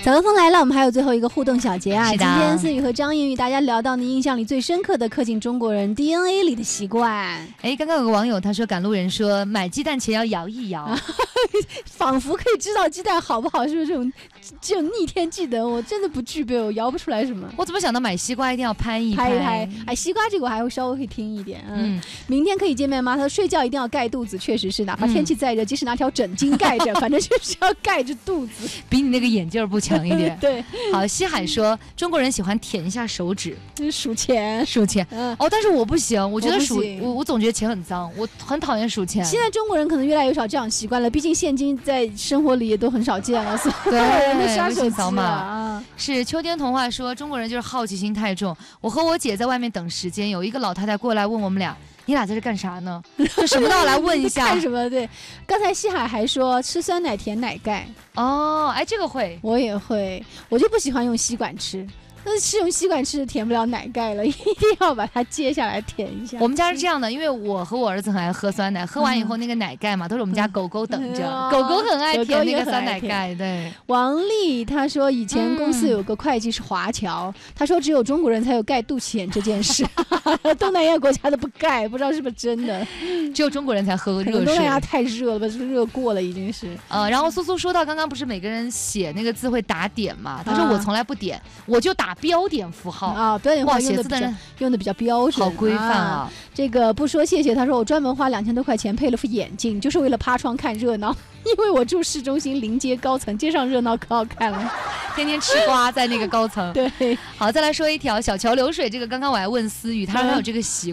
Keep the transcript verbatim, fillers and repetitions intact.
早高峰来了，我们还有最后一个互动小节啊！ 是的， 今天思雨和张颖与大家聊到你印象里最深刻的刻进中国人 D N A 里的习惯。 哎，刚刚有个网友他说，赶路人说买鸡蛋前要摇一摇， 仿佛可以知道鸡蛋好不好，是不是这种这种逆天技能？我真的不具备，我摇不出来什么。 我怎么想到买西瓜一定要拍一拍一拍？哎，西瓜这个我还会稍微会听一点。嗯，嗯明天可以见面吗？他说睡觉一定要盖肚子，确实是，哪怕天气再热，嗯、即使拿条枕巾盖着，反正就是要盖着肚子， 比你那个眼镜不强一点。 对， 好，西海说中国人喜欢舔一下手指， 就是数钱， 数钱。嗯，哦，但是我不行，我觉得数我我我总觉得钱很脏，我很讨厌数钱。 现在中国人可能越来越少这样习惯了，毕竟现金在生活里也都很少见了，所以人都刷手机扫码。 啊、 是秋天童话说中国人就是好奇心太重。我和我姐在外面等时间，有一个老太太过来问我们俩。你俩在这干啥呢？就什么都要来问一下。 干什么？对，刚才西海还说吃酸奶舔奶盖。 哦，哎，这个会， 我也会，我就不喜欢用吸管吃。但是用吸管吃舔不了奶盖了，一定要把它接下来舔一下。 我们家是这样的，因为我和我儿子很爱喝酸奶，喝完以后那个奶盖嘛，都是我们家狗狗等着，嗯、狗狗很爱舔那个酸奶盖。对， 王丽她说以前公司有个会计是华侨，嗯、她说只有中国人才有盖肚脐眼这件事，东南亚国家的不盖，不知道是不是真的。 只有中国人才喝热水。 东南亚太热了吧，这个热过了已经是。 呃，然后苏苏说到刚刚不是每个人写那个字会打点嘛？他说我从来不点，我就打标点符号啊，标点符号用的比较用的比较标准， 好规范啊，啊。 这个不说谢谢，他说我专门花两千多块钱配了副眼镜，就是为了趴窗看热闹。因为我住市中心临街高层，街上热闹可好看了， 天天吃瓜在那个高层。 对， 好，再来说一条小桥流水，这个刚刚我还问思雨，他说他有这个习惯。